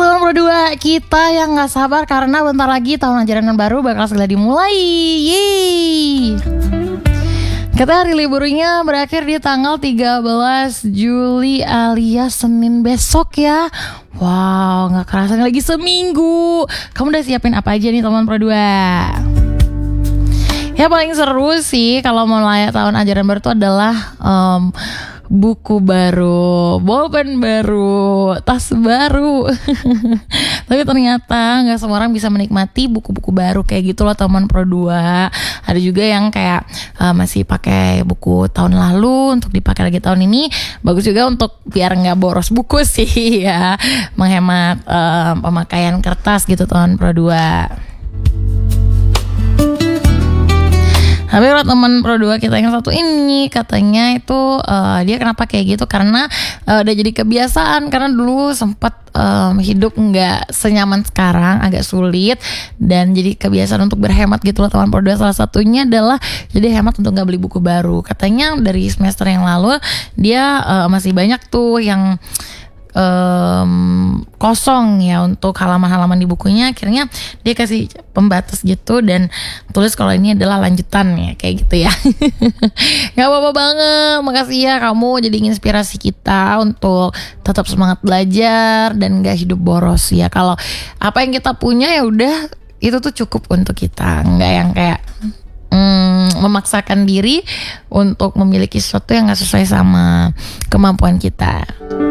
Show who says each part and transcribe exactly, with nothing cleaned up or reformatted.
Speaker 1: teman berdua kita yang gak sabar karena bentar lagi tahun ajaran yang baru bakal segera dimulai. Yeay. Kita hari liburnya berakhir di tanggal tiga belas Juli alias Senin besok ya. Wow, gak kerasa lagi seminggu. Kamu udah siapin apa aja nih teman berdua? Ya paling seru sih kalau mau layak tahun ajaran baru itu adalah um, buku baru, bolpen baru, tas baru. Tapi ternyata gak semua orang bisa menikmati buku-buku baru kayak gitu loh teman Pro dua. Ada juga yang kayak uh, masih pakai buku tahun lalu untuk dipakai lagi tahun ini. Bagus juga untuk biar gak boros buku sih ya, menghemat uh, pemakaian kertas gitu teman Pro dua. Tapi kalau teman Pro dua kita yang satu ini katanya itu uh, dia kenapa kayak gitu karena uh, udah jadi kebiasaan karena dulu sempat um, hidup nggak senyaman sekarang, agak sulit dan jadi kebiasaan untuk berhemat gitu loh teman Pro dua. Salah satunya adalah jadi hemat untuk nggak beli buku baru. Katanya dari semester yang lalu dia uh, masih banyak tuh yang Um, kosong ya untuk halaman-halaman di bukunya. Akhirnya dia kasih pembatas gitu dan tulis kalau ini adalah lanjutan ya kayak gitu ya. Gak apa-apa banget, makasih ya kamu jadi inspirasi kita untuk tetap semangat belajar dan gak hidup boros ya. Kalau apa yang kita punya ya udah itu tuh cukup untuk kita, nggak yang kayak hmm, memaksakan diri untuk memiliki sesuatu yang gak sesuai sama kemampuan kita.